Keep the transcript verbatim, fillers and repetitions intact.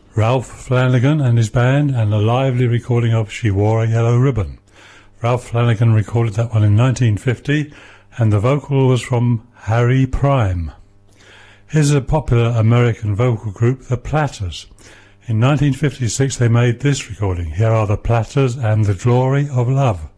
Ralph Flanagan and his band, and a lively recording of She Wore a Yellow Ribbon. Ralph Flanagan recorded that one in nineteen fifty, and the vocal was from Harry Prime. Here's a popular American vocal group, the Platters. In nineteen fifty-six they made this recording. Here are the Platters and The Glory of Love.